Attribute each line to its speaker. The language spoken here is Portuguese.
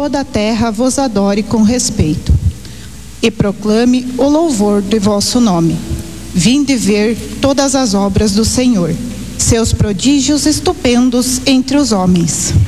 Speaker 1: toda a terra vos adore com respeito e proclame o louvor de vosso nome. Vinde ver todas as obras do Senhor, seus prodígios estupendos entre os homens.